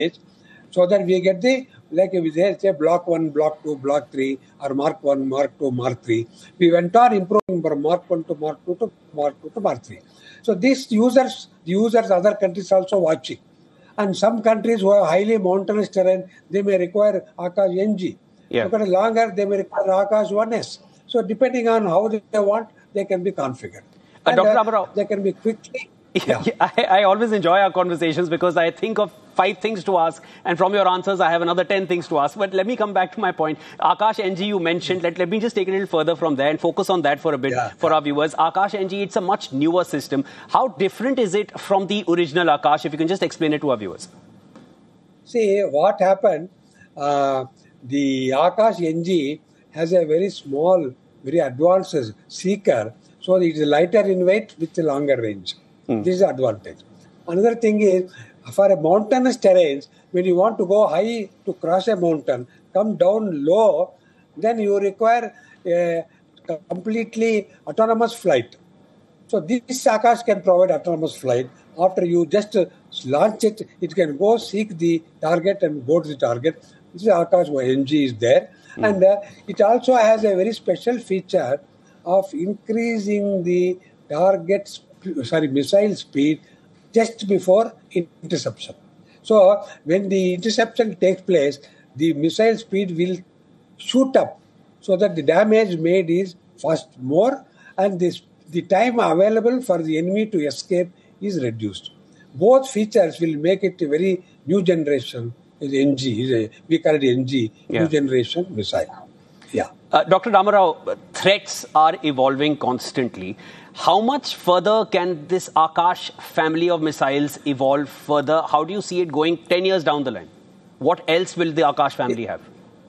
so that we get the, like we say block 1, block 2, block 3, or mark 1, mark 2, mark 3. We went on improving from mark 1 to mark 2 to mark 2 to mark 3. So these users, other countries also watching. And some countries who have highly mountainous terrain, they may require Akash NG. Yeah. Because longer, they may require Akash 1S. So depending on how they want, they can be configured. Dr. Ramarao, they can be quickly. Yeah. I always enjoy our conversations because I think of 5 things to ask, and from your answers, I have another 10 things to ask. But let me come back to my point. Akash NG, you mentioned. Let me just take it a little further from there and focus on that for a bit for our viewers. Akash NG, it's a much newer system. How different is it from the original Akash? If you can just explain it to our viewers. See, what happened, the Akash NG has a very small, very advanced seeker, so it is lighter in weight with a longer range. This is the advantage. Another thing is, for a mountainous terrains, when you want to go high to cross a mountain, come down low, then you require a completely autonomous flight. So this Akash can provide autonomous flight. After you just launch it, it can go seek the target and go to the target. This is Akash NG is there. And it also has a very special feature of increasing the missile speed just before interception. So when the interception takes place, the missile speed will shoot up so that the damage made is more, and the time available for the enemy to escape is reduced. Both features will make it a very new generation. NG, we call it NG, new generation missile. Yeah. Dr. Ramarao, threats are evolving constantly. How much further can this Akash family of missiles evolve further? How do you see it going 10 years down the line? What else will the Akash family have?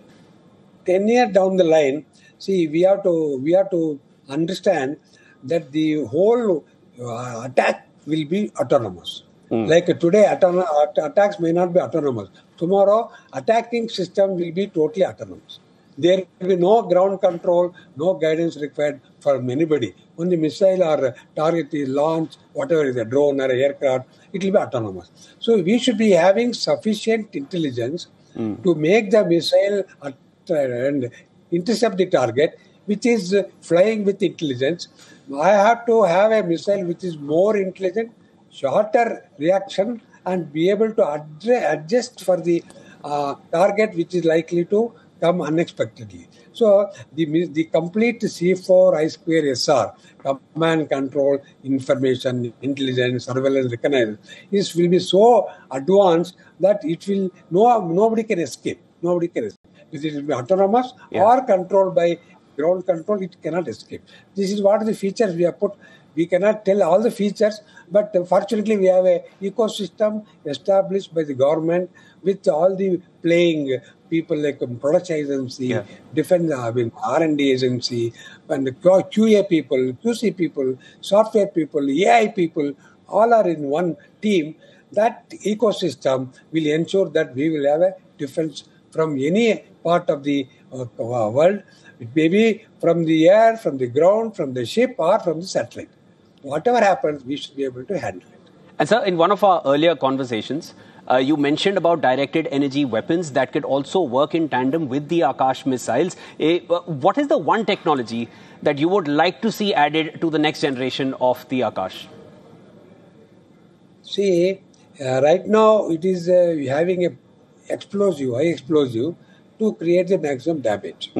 10 years down the line, see, we have to understand that the whole attack will be autonomous. Like today, attacks may not be autonomous. Tomorrow, attacking system will be totally autonomous. There will be no ground control, no guidance required from anybody. When the missile or target is launched, whatever is a drone or an aircraft, it will be autonomous. So we should be having sufficient intelligence to make the missile and intercept the target, which is flying with intelligence. I have to have a missile which is more intelligent, shorter reaction, and be able to adjust for the target which is likely to come unexpectedly. So the complete C4 I2 SR, command, control, information, intelligence, surveillance, reconnaissance, will be so advanced that it will nobody can escape. Nobody can escape. It will be autonomous or controlled by ground control. It cannot escape. This is what the features we have put. We cannot tell all the features, but fortunately we have a ecosystem established by the government with all the playing people like production agency, defense, R&D agency, and QA people, QC people, software people, AI people, all are in one team. That ecosystem will ensure that we will have a defense from any part of the world. It may be from the air, from the ground, from the ship, or from the satellite. Whatever happens, we should be able to handle it. And sir, in one of our earlier conversations, you mentioned about directed energy weapons that could also work in tandem with the Akash missiles. What is the one technology that you would like to see added to the next generation of the Akash? See, right now it is having a high explosive to create the maximum damage.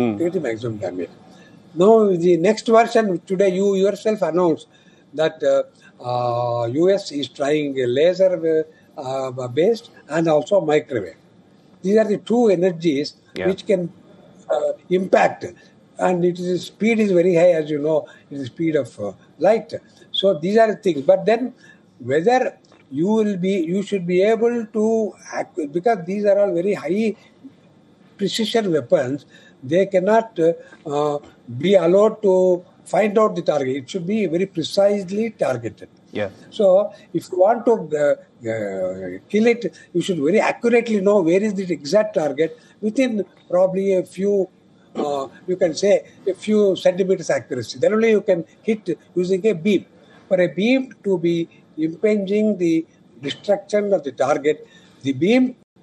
Now, the next version, today you yourself announced that US is trying a laser based and also microwave. These are the two energies which can impact, and speed is very high, as you know, it is the speed of light. So these are the things. But then whether you should be able to because these are all very high precision weapons, they cannot be allowed to find out the target. It should be very precisely targeted. So if you want to kill it, you should very accurately know where is the exact target within probably a few, you can say a few centimeters accuracy. Then only you can hit using a beam. For a beam to be impinging the destruction of the target, the beam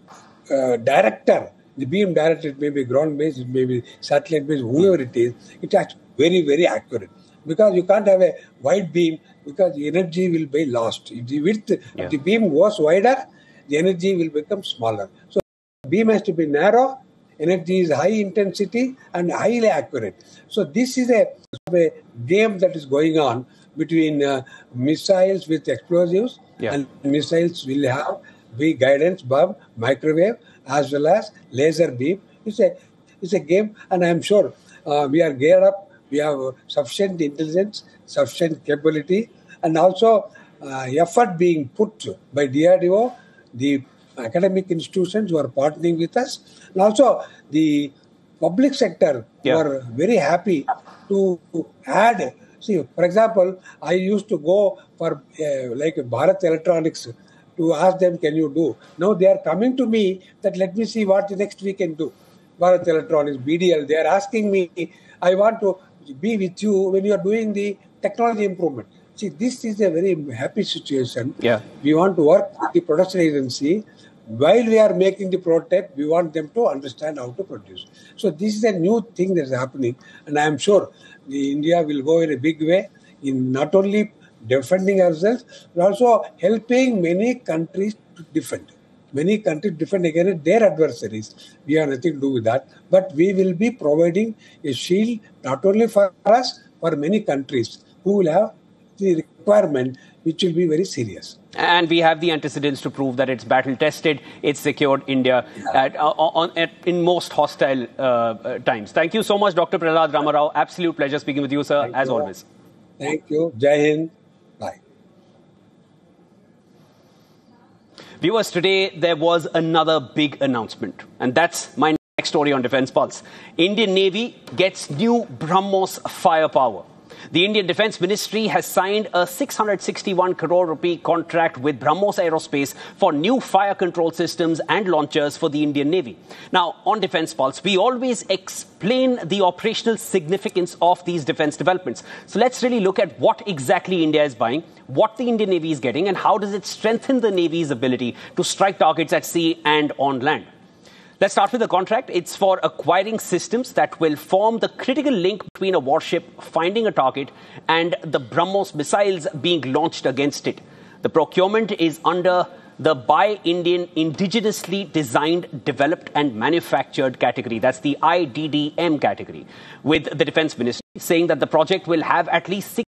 director, the beam director, it may be ground-based, it may be satellite-based, whoever it is, it has very, very accurate. Because you can't have a wide beam because the energy will be lost. If the width of the beam goes wider, the energy will become smaller. So the beam has to be narrow, energy is high intensity and highly accurate. So this is a game that is going on between missiles with explosives and missiles will have big guidance bulb, microwave as well as laser beam. It's a game, and I am sure we are geared up. We have sufficient intelligence, sufficient capability, and also effort being put by DRDO, the academic institutions who are partnering with us, and also the public sector who are very happy to add. See, for example, I used to go for like Bharat Electronics to ask them, can you do? Now they are coming to me that let me see what the next we can do. Bharat Electronics, BDL, they are asking me, I want to be with you when you are doing the technology improvement. See, this is a very happy situation. We want to work with the production agency. While we are making the prototype, we want them to understand how to produce. So this is a new thing that is happening, and I am sure India will go in a big way in not only defending ourselves, but also helping many countries to defend. Many countries defend against their adversaries. We have nothing to do with that. But we will be providing a shield not only for us, for many countries who will have the requirement, which will be very serious. And we have the antecedents to prove that it's battle-tested, it's secured India in most hostile times. Thank you so much, Dr. Prahlad Ramarao. Absolute pleasure speaking with you, sir, as always. Thank you. Jai Hind. Bye. Viewers, today there was another big announcement, and that's my next story on Defence Pulse. Indian Navy gets new BrahMos firepower. The Indian Defence Ministry has signed a 661 crore rupee contract with BrahMos Aerospace for new fire control systems and launchers for the Indian Navy. Now, on Defence Pulse, we always explain the operational significance of these defence developments. So let's really look at what exactly India is buying, what the Indian Navy is getting, and how does it strengthen the Navy's ability to strike targets at sea and on land. Let's start with the contract. It's for acquiring systems that will form the critical link between a warship finding a target and the BrahMos missiles being launched against it. The procurement is under the Buy Indian Indigenously Designed, Developed and Manufactured category. That's the IDDM category, with the Defence Ministry saying that the project will have at least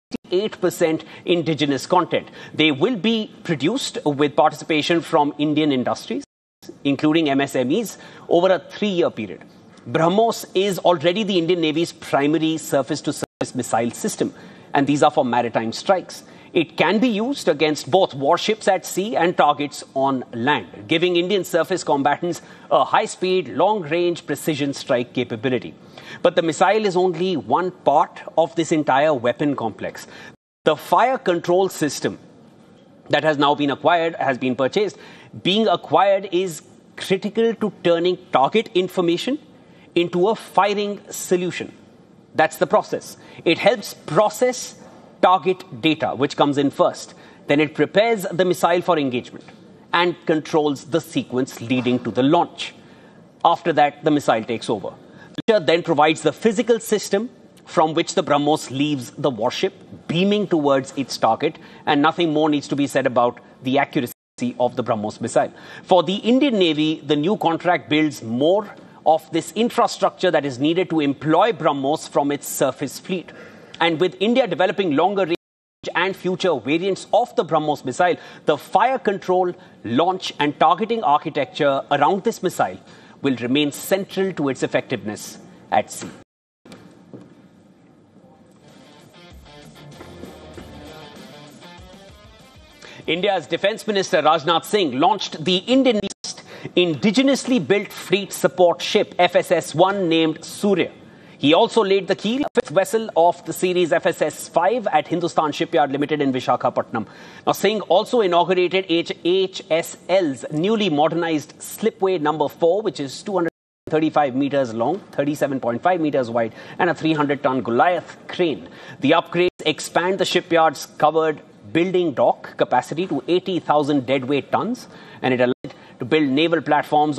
68% indigenous content. They will be produced with participation from Indian industries, including MSMEs, over a 3-year period. BrahMos is already the Indian Navy's primary surface-to-surface missile system, and these are for maritime strikes. It can be used against both warships at sea and targets on land, giving Indian surface combatants a high-speed, long-range precision strike capability. But the missile is only one part of this entire weapon complex. The fire control system that has now been acquired, has been purchased, being acquired is critical to turning target information into a firing solution. That's the process. It helps process target data, which comes in first. Then it prepares the missile for engagement and controls the sequence leading to the launch. After that, the missile takes over. The launcher then provides the physical system from which the BrahMos leaves the warship, beaming towards its target, and nothing more needs to be said about the accuracy of the BrahMos missile. For the Indian Navy, the new contract builds more of this infrastructure that is needed to employ BrahMos from its surface fleet. And with India developing longer range and future variants of the BrahMos missile, the fire control, launch and targeting architecture around this missile will remain central to its effectiveness at sea. India's Defence Minister Rajnath Singh launched the Indian Navy's indigenously built fleet support ship FSS-1 named Surya. He also laid the keel, a fifth vessel of the series FSS-5 at Hindustan Shipyard Limited in Visakhapatnam. Now, Singh also inaugurated HSL's newly modernized slipway number 4, which is 235 meters long, 37.5 meters wide, and a 300-ton Goliath crane. The upgrades expand the shipyard's covered building dock capacity to 80,000 deadweight tons, and it allowed to build naval platforms